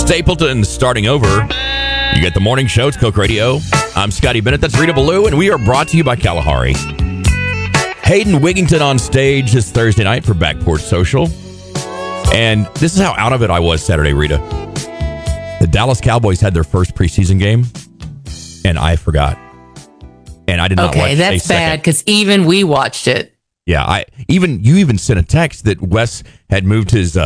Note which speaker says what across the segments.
Speaker 1: Stapleton starting over. You get the morning show. It's Coke Radio. I'm Scotty Bennett. That's Rita Ballou, and we are brought to you by Kalahari. Hayden Wigington on stage this Thursday night for Back Porch Social. And this is how out of it I was Saturday, Rita. The Dallas Cowboys had their first preseason game, and I forgot. And I did not watch it.
Speaker 2: Okay, that's bad, because even we watched it.
Speaker 1: Yeah, you even sent a text that Wes had moved his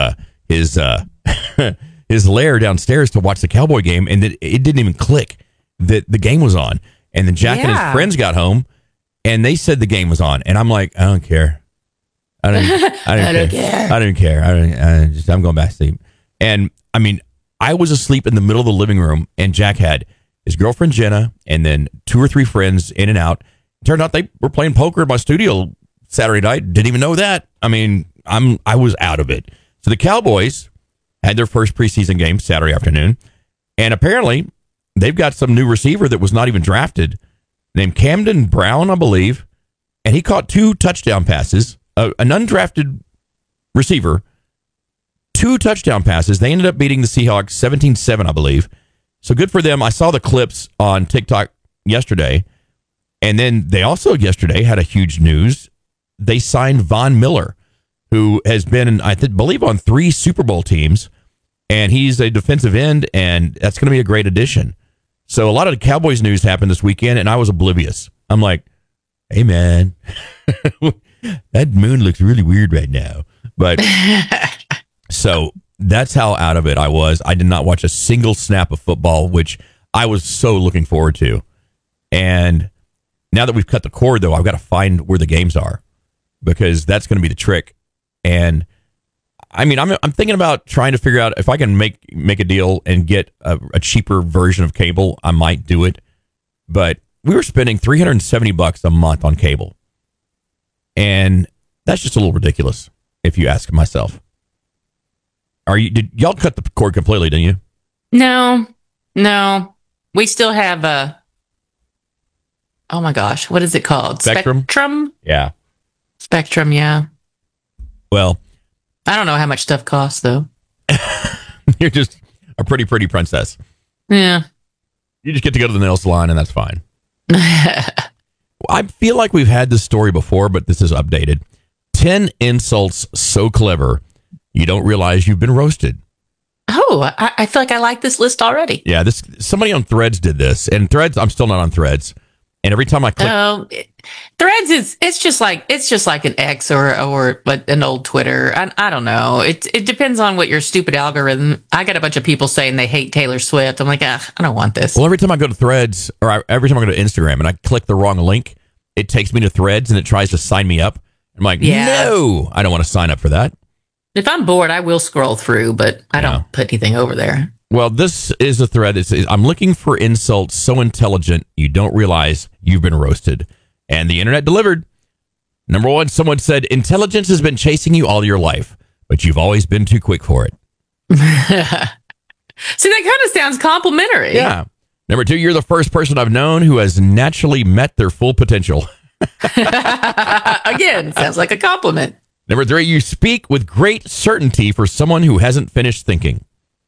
Speaker 1: his lair downstairs to watch the Cowboy game, and that it didn't even click that the game was on. And then Jack and his friends got home, and they said the game was on, and I'm like, I don't care. I don't care. I don't care. I'm going back to sleep. And I mean, I was asleep in the middle of the living room, and Jack had his girlfriend Jenna, and then 2 or 3 friends in and out. Turned out they were playing poker in my studio Saturday night. Didn't even know that. I mean, I was out of it. So the Cowboys had their first preseason game Saturday afternoon, and apparently they've got some new receiver that was not even drafted, named Camden Brown, I believe, and he caught 2 touchdown passes. An undrafted receiver, 2 touchdown passes. They ended up beating the Seahawks 17-7, I believe. So good for them. I saw the clips on TikTok yesterday, and then they also yesterday had a huge news. They signed Von Miller, who has been, I believe, on 3 Super Bowl teams, and he's a defensive end, and that's going to be a great addition. So a lot of the Cowboys news happened this weekend, and I was oblivious. I'm like, hey, man, that moon looks really weird right now. But so that's how out of it I was. I did not watch a single snap of football, which I was so looking forward to. And now that we've cut the cord, though, I've got to find where the games are, because that's going to be the trick. And I mean, I'm thinking about trying to figure out if I can make a deal and get a cheaper version of cable. I might do it, but we were spending $370 a month on cable, and that's just a little ridiculous, if you ask myself. Did y'all cut the cord completely? Didn't you? No, we still have oh my gosh, what is it called? Spectrum? Yeah. Spectrum, yeah. Well, I don't know how much stuff costs, though. You're just a pretty princess. Yeah. You just get to go to the nail salon, and that's fine. I feel like we've had this story before, but this is updated. 10 insults so clever, you don't realize you've been roasted. Oh, I feel like I like this list already. Yeah, somebody on Threads did this. And Threads, I'm still not on Threads. And every time I click, Threads it's just like an X or an old Twitter. I don't know. It depends on what your stupid algorithm. I got a bunch of people saying they hate Taylor Swift. I'm like, I don't want this. Well, every time I go to Threads, or every time I go to Instagram and I click the wrong link, it takes me to Threads and it tries to sign me up. I'm like, no, I don't want to sign up for that. If I'm bored, I will scroll through, but I don't put anything over there. Well, this is a thread that says, I'm looking for insults so intelligent you don't realize you've been roasted. And the internet delivered. Number 1, someone said, intelligence has been chasing you all your life, but you've always been too quick for it. See, that kind of sounds complimentary. Yeah. Number 2, you're the first person I've known who has naturally met their full potential. Again, sounds like a compliment. Number 3, you speak with great certainty for someone who hasn't finished thinking.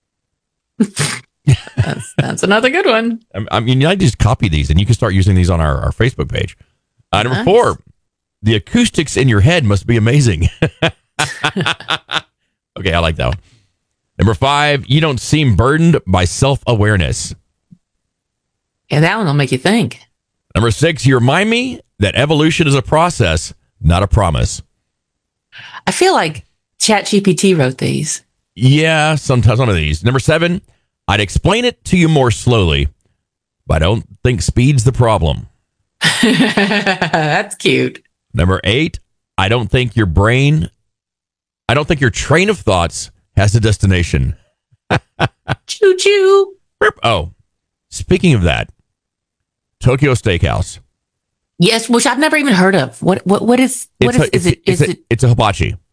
Speaker 1: That's another good one. I mean, I just copy these and you can start using these on our Facebook page. Number 4, the acoustics in your head must be amazing. Okay, I like that one. Number 5, you don't seem burdened by self-awareness. Yeah, that one will make you think. Number 6, you remind me that evolution is a process, not a promise. I feel like ChatGPT wrote these. Yeah, sometimes some of these. Number 7, I'd explain it to you more slowly, but I don't think speed's the problem. That's cute. Number 8, I don't think your train of thoughts has a destination. Choo choo. Oh, speaking of that, Tokyo Steakhouse. Yes, which I've never even heard of. What is it? It's a hibachi.